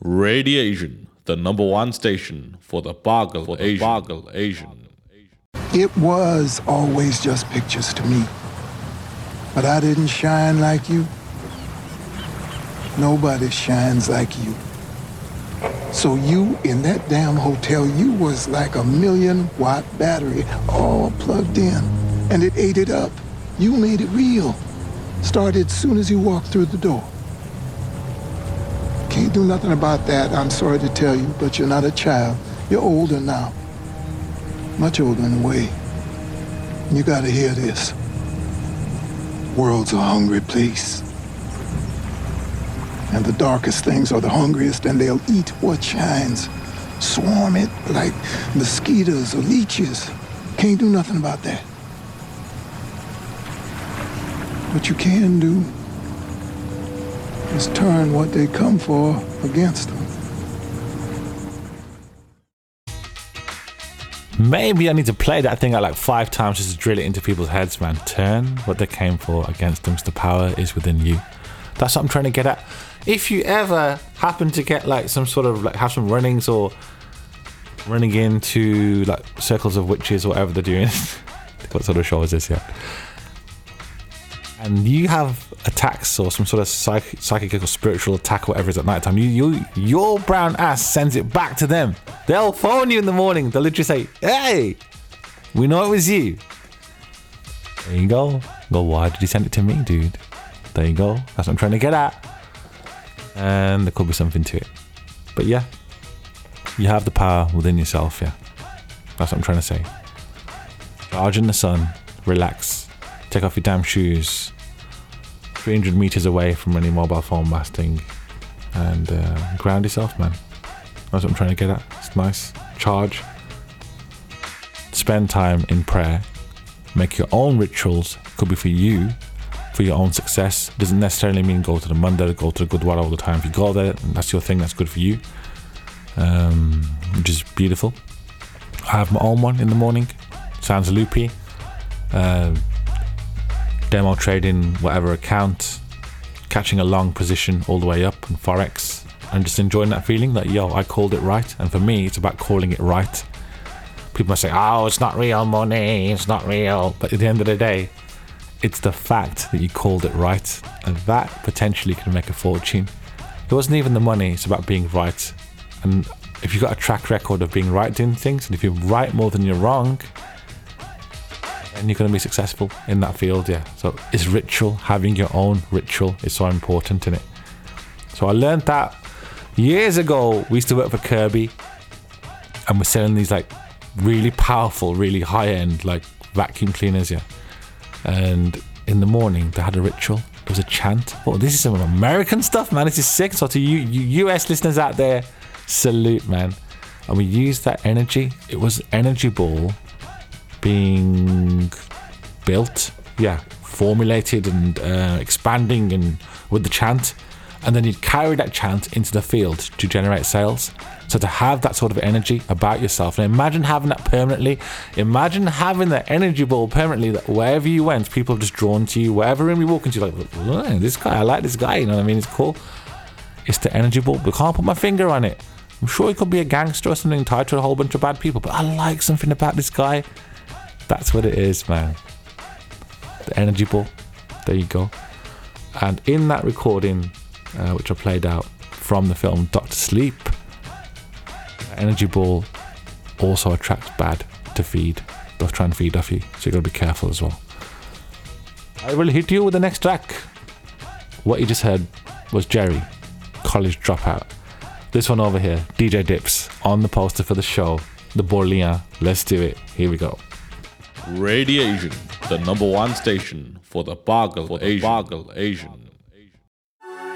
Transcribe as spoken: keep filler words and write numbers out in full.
Radiation, the number one station for the Boggle for the Asian. Boggle Asian. It was always just pictures to me. But I didn't shine like you. Nobody shines like you. So you in that damn hotel, you was like a million watt battery all plugged in. And it ate it up. You made it real. Started as soon as you walked through the door. Can't do nothing about that, I'm sorry to tell you, but you're not a child. You're older now. Much older in a way. You gotta hear this. World's a hungry place. And the darkest things are the hungriest, and they'll eat what shines. Swarm it like mosquitoes or leeches. Can't do nothing about that. What you can do is turn what they come for against them. Maybe I need to play that thing out like five times just to drill it into people's heads, man. Turn what they came for against them. The power is within you. That's what I'm trying to get at. If you ever happen to get like some sort of like have some runnings or running into like circles of witches or whatever they're doing. What sort of show is this, yeah? And you have attacks or some sort of psych- psychic or spiritual attack or whatever it is at night time, you, you, your brown ass sends it back to them. They'll phone you in the morning. They'll literally say, hey, we know it was you. There you go. Go, why did you send it to me, dude? There you go. That's what I'm trying to get at. And there could be something to it. But yeah, you have the power within yourself, yeah. That's what I'm trying to say. Charge in the sun, relax. Take off your damn shoes, three hundred meters away from any mobile phone masting, and uh, ground yourself, man. That's what I'm trying to get at. It's nice. Charge. Spend time in prayer. Make your own rituals. Could be for you, for your own success. Doesn't necessarily mean go to the mandir, go to the Gurdwara all the time. If you go there, and that's your thing, that's good for you. Um, which is beautiful. I have my own one in the morning. Sounds loopy. Uh, demo trading whatever account, catching a long position all the way up in Forex and just enjoying that feeling that, yo, I called it right. And for me, it's about calling it right. People might say, oh, it's not real money, it's not real. But at the end of the day, it's the fact that you called it right, and that potentially can make a fortune. It wasn't even the money, it's about being right. And if you've got a track record of being right doing things, and if you're right more than you're wrong, and you're going to be successful in that field, yeah. So it's ritual. Having your own ritual is so important in it. So I learned that years ago. We used to work for Kirby, and we're selling these like really powerful, really high-end like vacuum cleaners, yeah. And in the morning they had a ritual. It was a chant. Oh, this is some American stuff, man. This is sick. So to you, you U S listeners out there, salute, man. And we used that energy. It was energy ball being built, yeah, formulated and uh, expanding and with the chant, and then you'd carry that chant into the field to generate sales. So to have that sort of energy about yourself, and imagine having that permanently, imagine having that energy ball permanently, that wherever you went, people are just drawn to you. Wherever room you walk into, like, oh, this guy, I like this guy, you know what I mean? It's cool. It's the energy ball, but I can't put my finger on it. I'm sure he could be a gangster or something tied to a whole bunch of bad people, but I like something about this guy. That's what it is, man. The energy ball. There you go. And in that recording, uh, which I played out from the film Doctor Sleep, energy ball also attracts bad to feed. They'll try and feed off you, so you gotta be careful as well. I will hit you with the next track. What you just heard was Jerry, college dropout. This one over here, D J Dips, on the poster for the show, the Borlean. Let's do it. Here we go. Radiation, the number one station for the Boggle Asian. Boggle Asian.